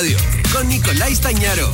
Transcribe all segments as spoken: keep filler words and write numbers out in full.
Con Nicolás Stañaro.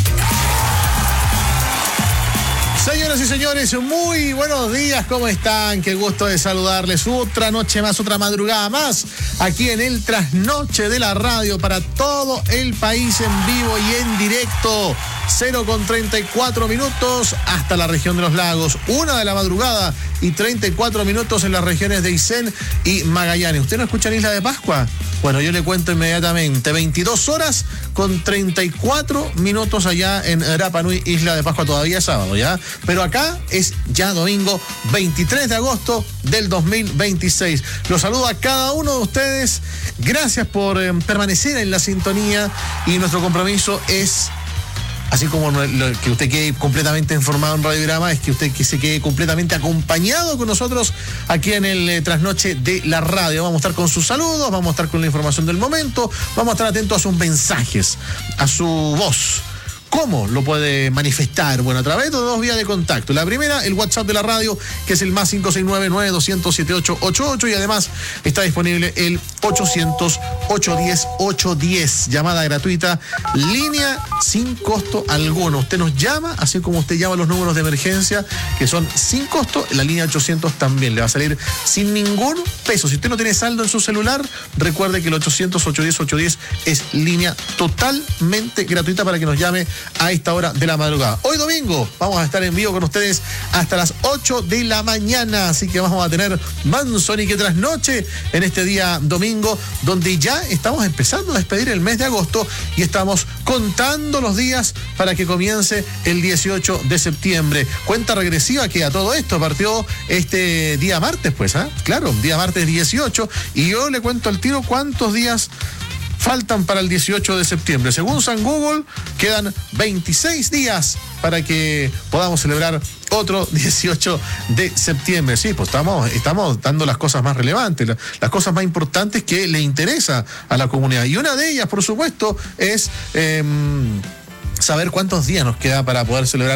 Señoras y señores, muy buenos días, ¿cómo están? Qué gusto de saludarles. Otra noche más, otra madrugada más, aquí en el Trasnoche de la Radio para todo el país en vivo y en directo. cero con treinta y cuatro minutos hasta la región de los lagos. Una de la madrugada y treinta y cuatro minutos en las regiones de Aysén y Magallanes. ¿Usted no escucha en Isla de Pascua? Bueno, yo le cuento inmediatamente. veintidós horas con treinta y cuatro minutos allá en Rapa Nui, Isla de Pascua. Todavía es sábado, ¿ya? Pero acá es ya domingo veintitrés de agosto del dos mil veintiséis. Los saludo a cada uno de ustedes. Gracias por eh, permanecer en la sintonía y nuestro compromiso es... Así como lo, que usted quede completamente informado en Radiograma, es que usted que se quede completamente acompañado con nosotros aquí en el eh, Trasnoche de la Radio. Vamos a estar con sus saludos, vamos a estar con la información del momento, vamos a estar atentos a sus mensajes, a su voz. ¿Cómo lo puede manifestar? Bueno, a través de dos vías de contacto. La primera, el WhatsApp de la radio, que es el más cinco seis nueve, nueve dos cero cero, siete ocho ocho ocho, y además está disponible el ochocientos, ochocientos diez, ochocientos diez, llamada gratuita, línea sin costo alguno. Usted nos llama, así como usted llama los números de emergencia, que son sin costo, la línea ochocientos también le va a salir sin ningún peso. Si usted no tiene saldo en su celular, recuerde que el ochocientos, ochocientos diez, ochocientos diez es línea totalmente gratuita para que nos llame a esta hora de la madrugada. Hoy domingo vamos a estar en vivo con ustedes hasta las ocho de la mañana, así que vamos a tener Manson y que trasnoche en este día domingo, donde ya estamos empezando a despedir el mes de agosto y estamos contando los días para que comience el dieciocho de septiembre. Cuenta regresiva que a todo esto partió este día martes, pues, ¿ah? ¿eh? Claro, día martes dieciocho, y yo le cuento al tiro cuántos días faltan para el dieciocho de septiembre. Según San Google, quedan veintiséis días para que podamos celebrar otro dieciocho de septiembre. Sí, pues estamos, estamos dando las cosas más relevantes, las, las cosas más importantes que le interesa a la comunidad. Y una de ellas, por supuesto, es eh, saber cuántos días nos queda para poder celebrar